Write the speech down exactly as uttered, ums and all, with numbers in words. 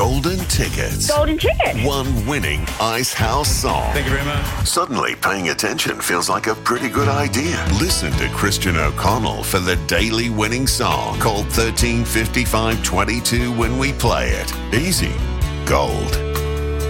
golden tickets. Golden ticket. One winning Ice House song. Thank you very much. Suddenly, paying attention feels like a pretty good idea. Listen to Christian O'Connell for the daily winning song. Call thirteen fifty-five twenty-two when we play it. Easy. Gold.